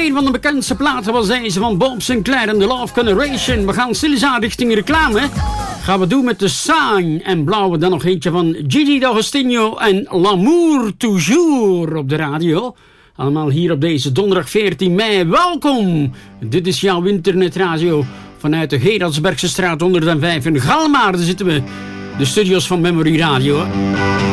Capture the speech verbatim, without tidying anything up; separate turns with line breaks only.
een van de bekendste platen was deze van Bob Sinclair en The Love Generation. We gaan stilletjes aan richting reclame. Gaan we doen met de Sang en blauwe dan nog eentje van Gigi D'Agostino en L'amour toujours op de radio. Allemaal hier op deze donderdag veertien mei. Welkom! Dit is jouw internetradio vanuit de Gerardsbergse straat honderdvijf in Galmaar. Daar zitten we, de studios van Memory Radio.